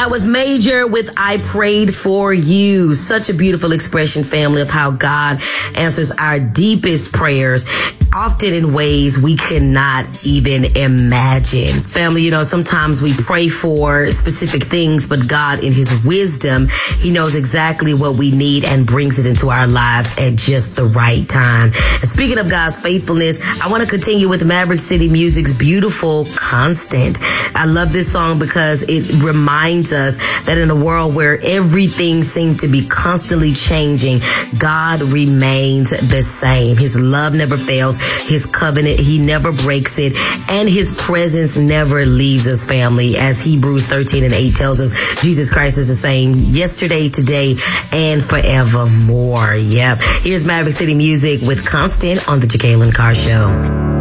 That was Major with I Prayed For You. Such a beautiful expression, family, of how God answers our deepest prayers, often in ways we cannot even imagine. Family, you know, sometimes we pray for specific things, but God, in his wisdom, he knows exactly what we need and brings it into our lives at just the right time. And speaking of God's faithfulness, I want to continue with Maverick City Music's beautiful Constant. I love this song because it reminds us that in a world where everything seems to be constantly changing, God remains the same. His love never fails. His covenant, he never breaks it. And his presence never leaves us, family. As Hebrews 13:8 tells us, Jesus Christ is the same yesterday, today, and forevermore. Yep. Here's Maverick City Music with Constant on the Jacqueline Carr Show.